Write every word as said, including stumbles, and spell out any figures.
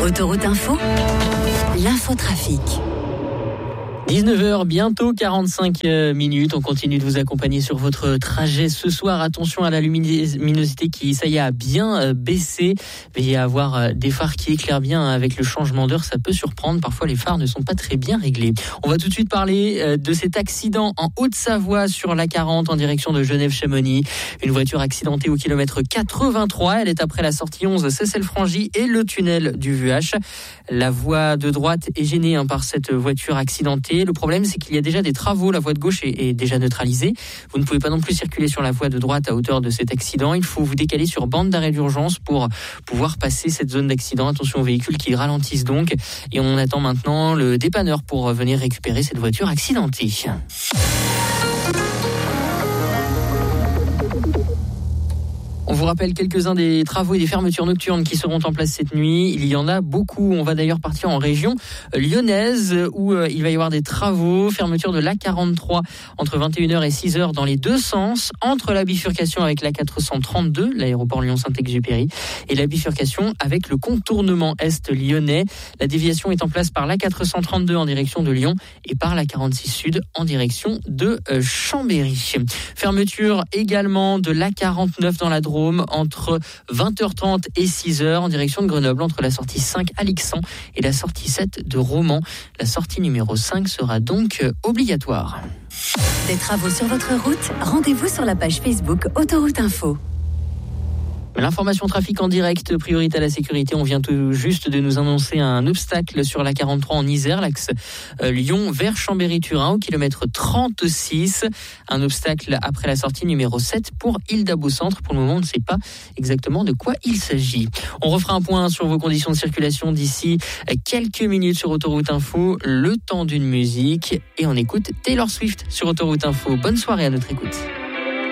Autoroute Info, l'infotrafic. dix-neuf heures, bientôt quarante-cinq minutes. On continue de vous accompagner sur votre trajet ce soir. Attention à la luminosité qui, ça y est, a bien baissé. Veillez à avoir des phares qui éclairent bien avec le changement d'heure. Ça peut surprendre. Parfois, les phares ne sont pas très bien réglés. On va tout de suite parler de cet accident en Haute-Savoie sur l'A quarante en direction de Genève-Chamonix. Une voiture accidentée au kilomètre quatre-vingt-trois. Elle est après la sortie onze Seyssel-Frangy et le tunnel du V U H. La voie de droite est gênée hein, par cette voiture accidentée. Le problème, c'est qu'il y a déjà des travaux. La voie de gauche est, est déjà neutralisée. Vous ne pouvez pas non plus circuler sur la voie de droite à hauteur de cet accident. Il faut vous décaler sur bande d'arrêt d'urgence pour pouvoir passer cette zone d'accident. Attention aux véhicules qui ralentissent donc. Et on attend maintenant le dépanneur pour venir récupérer cette voiture accidentée. On vous rappelle quelques-uns des travaux et des fermetures nocturnes qui seront en place cette nuit. Il y en a beaucoup. On va d'ailleurs partir en région lyonnaise où il va y avoir des travaux. Fermeture de l'A quarante-trois entre vingt et une heures et six heures dans les deux sens, entre la bifurcation avec l'A quatre cent trente-deux, l'aéroport Lyon-Saint-Exupéry, et la bifurcation avec le contournement est lyonnais. La déviation est en place par l'A quatre cent trente-deux en direction de Lyon et par l'A quarante-six Sud en direction de Chambéry. Fermeture également de l'A quarante-neuf dans la Drôme entre vingt heures trente et six heures en direction de Grenoble, entre la sortie cinq à Lixan et la sortie sept de Romans. La sortie numéro cinq sera donc obligatoire. Des travaux sur votre route, rendez-vous sur la page Facebook Autoroute Info. L'information trafic en direct, priorité à la sécurité. On vient tout juste de nous annoncer un obstacle sur l'A quarante-trois en Isère, l'axe Lyon vers Chambéry-Turin au kilomètre trente-six. Un obstacle après la sortie numéro sept pour Île-d'Abo-Centre. Pour le moment, on ne sait pas exactement de quoi il s'agit. On refera un point sur vos conditions de circulation d'ici quelques minutes sur Autoroute Info. Le temps d'une musique et on écoute Taylor Swift sur Autoroute Info. Bonne soirée à notre écoute.